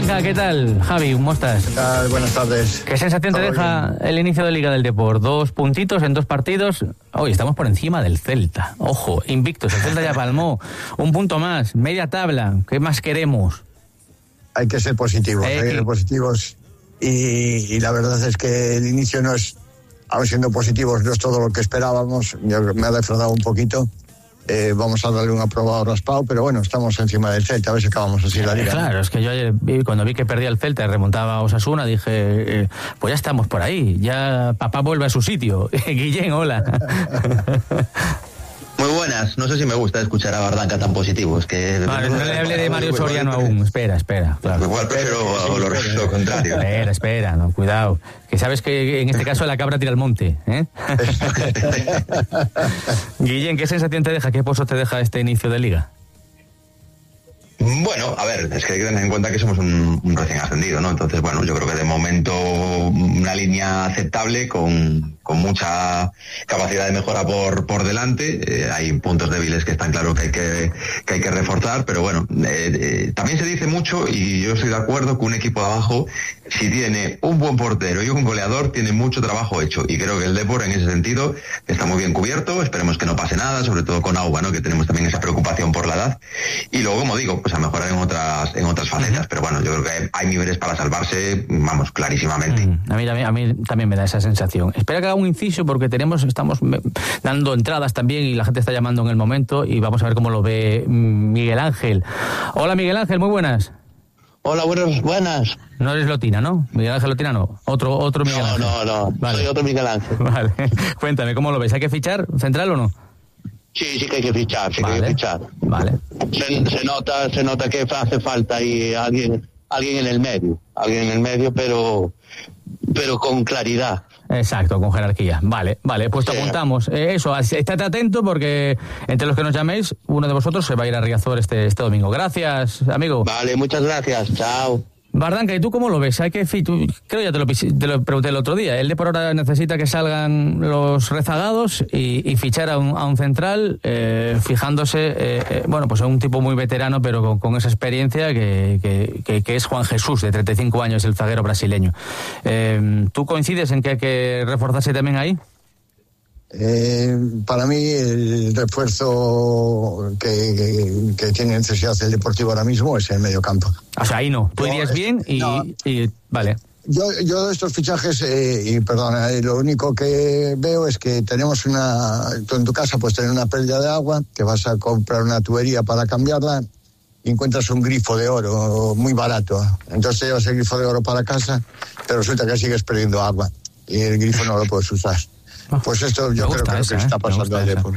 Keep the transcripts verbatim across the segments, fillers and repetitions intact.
Bardanca, ¿qué tal? Javi, ¿cómo estás? ¿Qué tal? Buenas tardes. ¿Qué sensación te deja bien el inicio de Liga del Depor? Dos puntitos en dos partidos. Hoy estamos por encima del Celta. Ojo, invictos. El Celta ya palmó. Un punto más, media tabla. ¿Qué más queremos? Hay que ser positivos, eh, hay que que... ser positivos. Y, y la verdad es que el inicio no es, aún siendo positivos, no es todo lo que esperábamos. Yo, me ha defraudado un poquito. Eh, vamos a darle un aprobado raspado, pero bueno, estamos encima del Celta, a ver si acabamos así la Liga. Claro, es que yo ayer vi, cuando vi que perdía el Celta y remontaba a Osasuna, dije, eh, pues ya estamos por ahí, ya papá vuelve a su sitio. Guillén, hola. Muy buenas, no sé si me gusta escuchar a Bardanca tan positivo, es que... Vale, no le hable de Mario Soriano aún, espera, espera, claro. Igual prefiero lo, lo contrario. Espera, espera, no, cuidado, que sabes que en este caso la cabra tira al monte, ¿eh? Guillén, ¿qué sensación te deja, qué pozo te deja este inicio de Liga? Bueno, a ver, es que hay que tener en cuenta que somos un, un recién ascendido, ¿no? Entonces, bueno, yo creo que de momento una línea aceptable con, con mucha capacidad de mejora por por delante. Eh, hay puntos débiles que están claro que hay que, que hay que reforzar, pero bueno, eh, eh, también se dice mucho, y yo estoy de acuerdo, que un equipo de abajo, si tiene un buen portero y un goleador, tiene mucho trabajo hecho, y creo que el Depor en ese sentido está muy bien cubierto. Esperemos que no pase nada, sobre todo con Auba, ¿no? Que tenemos también esa preocupación por la edad, y luego, como digo, pues a mejorar en otras en otras facetas, pero bueno, yo creo que hay niveles para salvarse, vamos, clarísimamente. Mm, a, mí, a, mí, a mí también me da esa sensación. Espera que haga un inciso, porque tenemos estamos dando entradas también y la gente está llamando en el momento, y vamos a ver cómo lo ve Miguel Ángel. Hola Miguel Ángel, muy buenas. Hola, buenas, buenas. No eres Lotina, ¿no? Miguel Ángel Lotina, no. Otro, otro Miguel no, Ángel. No, no, no. Vale. Soy otro Miguel Ángel. Vale. Cuéntame, ¿cómo lo ves? ¿Hay que fichar central o no? Sí, sí que hay que fichar, sí vale. que hay que fichar. Vale. Se, se nota, se nota que hace falta ahí alguien, alguien en el medio, alguien en el medio, pero, pero con claridad. Exacto, con jerarquía. Vale, vale, pues te sí. apuntamos. Eh, eso, estate atento, porque entre los que nos llaméis, uno de vosotros se va a ir a Riazor este, este domingo. Gracias, amigo. Vale, muchas gracias. Chao. Bardanca, ¿y tú cómo lo ves? Hay que, tú, creo ya te lo, te lo pregunté el otro día. El Depor ahora necesita que salgan los rezagados y, y fichar a un, a un central, eh, fijándose, eh, eh, bueno, pues a un tipo muy veterano, pero con, con esa experiencia que, que, que, que es Juan Jesús, de treinta y cinco años, el zaguero brasileño. Eh, ¿Tú coincides en que hay que reforzarse también ahí? Eh, para mí el refuerzo que, que, que tiene necesidad el Deportivo ahora mismo es el mediocampo. O sea, ahí no, tú irías no, bien y, no. y vale. Yo, yo estos fichajes, eh, y perdona, eh, lo único que veo es que tenemos una, tú en tu casa puedes tener una pérdida de agua, que vas a comprar una tubería para cambiarla y encuentras un grifo de oro muy barato. Entonces te llevas el grifo de oro para casa, pero resulta que sigues perdiendo agua y el grifo no lo puedes usar. Pues esto yo creo, creo esa, que ¿eh? está pasando al Depor.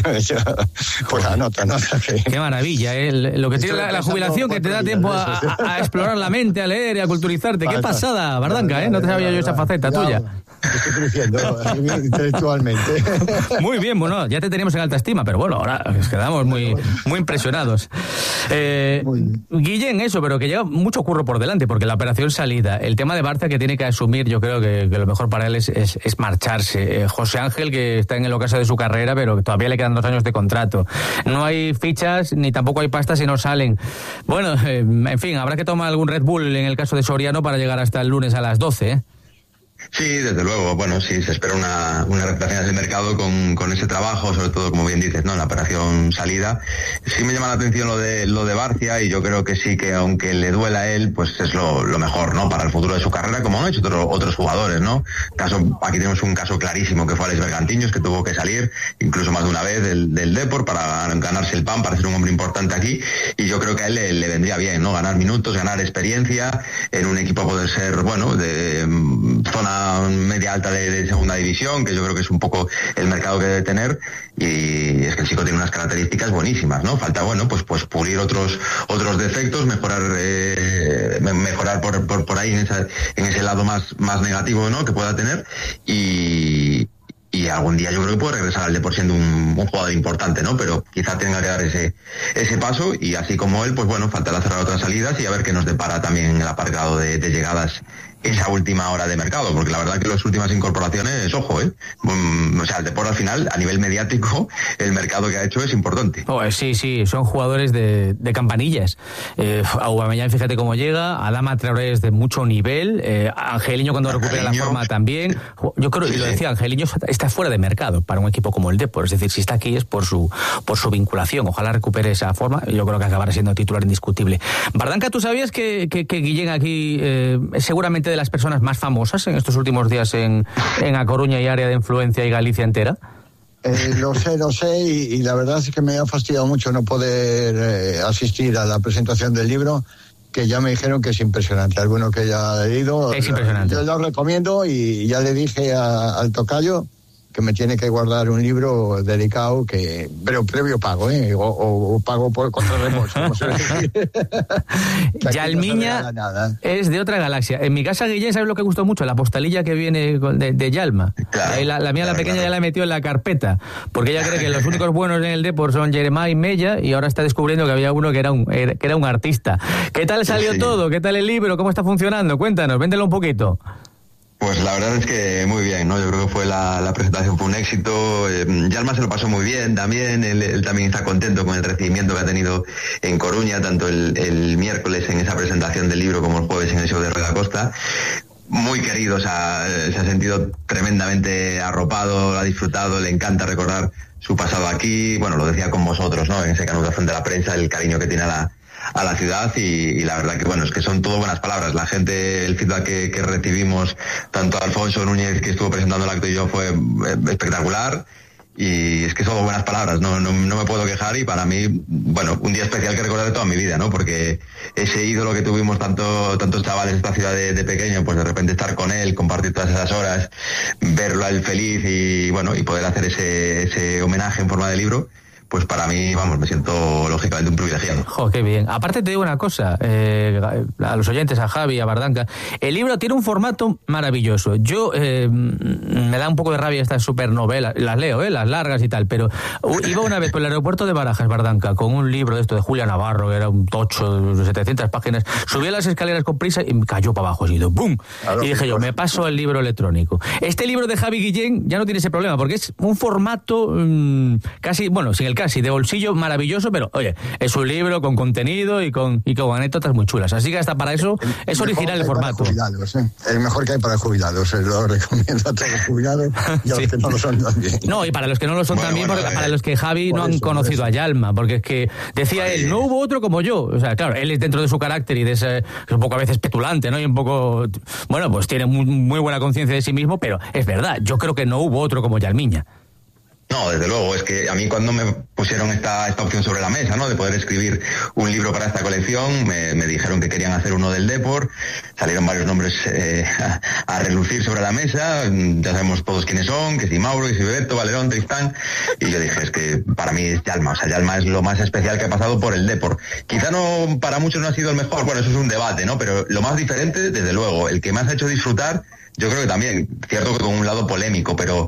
Pues anota, ¿no? Qué maravilla, ¿eh? Lo que tiene la, la jubilación, que te da tiempo a, a, a explorar la mente, a leer y a culturizarte. Qué pasada, Bardanca, ¿eh? No te sabía yo esa faceta tuya. Estoy creciendo intelectualmente. Muy bien, bueno, ya te teníamos en alta estima, pero bueno, ahora nos quedamos muy, muy impresionados. Eh, Guillén, eso, pero que lleva mucho curro por delante, porque la operación salida, el tema de Barça que tiene que asumir, yo creo que, que lo mejor para él es, es, es marcharse. Eh, José Ángel, que está en el ocaso de su carrera, pero que todavía le quedan dos años de contrato. No hay fichas, ni tampoco hay pastas si no salen. Bueno, eh, en fin, habrá que tomar algún Red Bull en el caso de Soriano para llegar hasta el lunes a las doce, ¿eh? Sí, desde luego. Bueno, sí, se espera una, una recuperación del mercado con, con ese trabajo, sobre todo, como bien dices, ¿no? La operación salida. Sí me llama la atención lo de lo de Barcia, y yo creo que sí que, aunque le duela a él, pues es lo, lo mejor, ¿no? Para el futuro de su carrera, como han hecho otro, otros jugadores, ¿no? Caso, aquí tenemos un caso clarísimo, que fue Alex Bergantiños, que tuvo que salir, incluso más de una vez, del, del Depor, para ganarse el pan, para ser un hombre importante aquí, y yo creo que a él le, le vendría bien, ¿no? Ganar minutos, ganar experiencia, en un equipo poder ser, bueno, de um, zona media alta de, de segunda división, que yo creo que es un poco el mercado que debe tener, y es que el chico tiene unas características buenísimas, ¿no? Falta, bueno, pues pues pulir otros otros defectos, mejorar eh, mejorar por, por por ahí en esa, en ese lado más más negativo, ¿no? Que pueda tener, y y algún día yo creo que puede regresar al Depor siendo un, un jugador importante, ¿no? Pero quizá tenga que dar ese ese paso, y así como él, pues bueno, faltará cerrar otras salidas y a ver qué nos depara también en el apartado de, de llegadas esa última hora de mercado, porque la verdad que las últimas incorporaciones, ojo, ¿eh? Um, o sea, el Depor al final, a nivel mediático, el mercado que ha hecho es importante. Oh, sí, sí, son jugadores de, de campanillas. Eh, Aubameyang, fíjate cómo llega, Adama Traoré es de mucho nivel, eh, Angeliño cuando Angeliño, recupera la forma también. Yo creo, sí, y lo decía, Angeliño está fuera de mercado para un equipo como el Depor, es decir, si está aquí es por su por su vinculación, ojalá recupere esa forma, yo creo que acabará siendo titular indiscutible. Bardanca, ¿tú sabías que, que, que Guillén aquí eh, es seguramente de las personas más famosas en estos últimos días en, en A Coruña y área de influencia y Galicia entera? Eh, lo sé, lo sé, y, y la verdad es que me ha fastidiado mucho no poder eh, asistir a la presentación del libro, que ya me dijeron que es impresionante. Alguno que ya ha leído, es impresionante. Yo lo recomiendo y ya le dije a, al tocayo que me tiene que guardar un libro dedicado, que pero previo pago, ¿eh? O, o, o pago por contra reembolso, como se dice. Yalmiña no es de otra galaxia. En mi casa, Guillén, ¿sabes lo que gustó mucho? La postalilla que viene de, de Yalma. Claro, la, la mía, claro, la pequeña, claro, ya la metió en la carpeta, porque ella cree que los únicos buenos en el Depor son Jeremá y Mella, y ahora está descubriendo que había uno que era un, que era un artista. ¿Qué tal salió sí, todo? ¿Qué tal el libro? ¿Cómo está funcionando? Cuéntanos, véndelo un poquito. Pues la verdad es que muy bien, ¿no? Yo creo que fue la, la presentación fue un éxito. Eh, Yalma se lo pasó muy bien también. Él, él también está contento con el recibimiento que ha tenido en Coruña, tanto el, el miércoles en esa presentación del libro como el jueves en el show de Rueda Costa. Muy querido, o sea, se ha sentido tremendamente arropado, ha disfrutado, le encanta recordar su pasado aquí. Bueno, lo decía con vosotros, ¿no? En ese canuto frente a la prensa, el cariño que tiene a la a la ciudad y, y la verdad que bueno, es que son todo buenas palabras. La gente, el feedback que, que recibimos, tanto Alfonso Núñez, que estuvo presentando el acto, y yo, fue espectacular, y es que son buenas palabras, no, no, no me puedo quejar, y para mí, bueno, un día especial que recordar de toda mi vida, ¿no? Porque ese ídolo que tuvimos tanto, tantos chavales de esta ciudad de, de pequeño, pues de repente estar con él, compartir todas esas horas, verlo a él feliz y bueno, y poder hacer ese, ese homenaje en forma de libro, pues para mí, vamos, me siento lógicamente un privilegiado. Jo, qué bien. Aparte te digo una cosa, eh, a los oyentes, a Javi, a Bardanca, el libro tiene un formato maravilloso. Yo, eh, me da un poco de rabia estas supernovelas, las leo, eh, las largas y tal, pero iba una vez por el aeropuerto de Barajas, Bardanca, con un libro de esto de Julia Navarro, que era un tocho de setecientas páginas, subí a las escaleras con prisa y me cayó para abajo, así de ¡bum! Y dije yo, me paso al libro electrónico. Este libro de Javi Guillén ya no tiene ese problema, porque es un formato mmm, casi, bueno, sin el casi, de bolsillo maravilloso, pero oye, es un libro con contenido y con, y con anécdotas muy chulas, así que hasta para eso el, es original el formato. Jubilados, ¿eh? El mejor que hay para jubilados, lo recomiendo a todos los jubilados y a sí. los que no lo son también. No, y para los que no lo son bueno, también, bueno, porque, para los que Javi no eso, han conocido a Yalma, porque es que decía sí. él, no hubo otro como yo, o sea, claro, él es dentro de su carácter y de ese, es un poco a veces petulante, ¿no? Y un poco, bueno, pues tiene muy, muy buena conciencia de sí mismo, pero es verdad, yo creo que no hubo otro como Yalmiña. No, desde luego, es que a mí cuando me pusieron esta, esta opción sobre la mesa, ¿no?, de poder escribir un libro para esta colección, me, me dijeron que querían hacer uno del Depor, salieron varios nombres eh, a, a relucir sobre la mesa, ya sabemos todos quiénes son, que si Mauro, que si Bebeto, Valerón, Tristán, y yo dije, es que para mí es Yalma, o sea, Yalma es lo más especial que ha pasado por el Depor. Quizá no, para muchos no ha sido el mejor, bueno, eso es un debate, ¿no?, pero lo más diferente, desde luego, el que más ha hecho disfrutar, yo creo que también, cierto que con un lado polémico, pero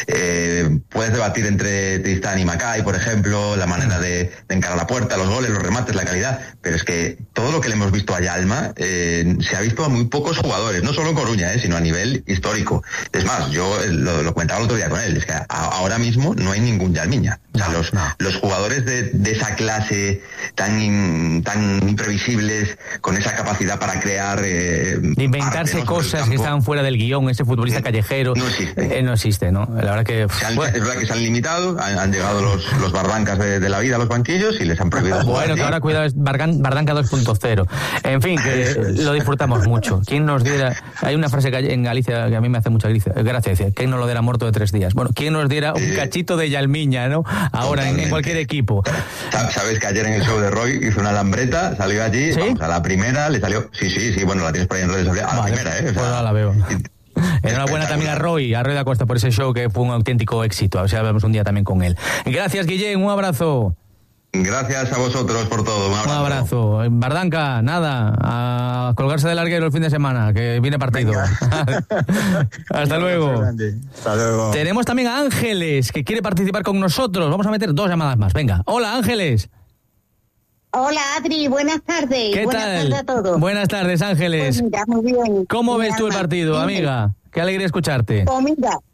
eh, puedes debatir entre Tristán y Macay, por ejemplo, la manera de, de encarar la puerta, los goles, los remates, la calidad, pero es que todo lo que le hemos visto a Yalma eh, se ha visto a muy pocos jugadores, no solo en Coruña, eh, sino a nivel histórico. Es más, yo lo, lo comentaba el otro día con él, es que a, ahora mismo no hay ningún Yalmiña. O sea, los, los jugadores de, de esa clase tan in, tan imprevisibles, con esa capacidad para crear... Eh, de inventarse arte, ¿no?, cosas que estaban fuera del guión, ese futbolista callejero, no existe. Eh, no existe, ¿no? La verdad que... Se han, bueno. Es verdad que se han limitado, han, han llegado los, los Bardancas de, de la vida a los banquillos y les han prohibido jugar. Bueno, que ahora cuidado, es Bardanca dos punto cero. En fin, que lo disfrutamos mucho. ¿Quién nos diera... Hay una frase en Galicia que a mí me hace mucha gracia, dice, ¿quién no lo diera muerto de tres días? Bueno, ¿quién nos diera un cachito de Yalmiña, ¿no? Ahora en, en cualquier equipo. Sabes que ayer en el show de Roy hizo una lambreta, salió allí, ¿sí?, vamos, a la primera le salió... Sí, sí, sí, bueno, la tienes por ahí en redes sociales. A la vale, primera, ¿eh? O sea, pues la veo. Enhorabuena también a Roy, a Roy de Acosta, por ese show que fue un auténtico éxito. A ver si hablamos un día también con él. Gracias, Guillén, un abrazo. Gracias a vosotros por todo. Un abrazo. Un abrazo. Bardanca, nada, a colgarse del larguero el fin de semana, que viene partido. Hasta luego. Hasta luego. Tenemos también a Ángeles, que quiere participar con nosotros. Vamos a meter dos llamadas más. Venga. Hola, Ángeles. Hola, Adri, buenas tardes. ¿Qué buenas tal? tardes a todos. Buenas tardes, Ángeles. Pues mira, muy bien. ¿Cómo Mi ves tú el alma. partido, Dime. amiga? Qué alegría escucharte. Pues mira,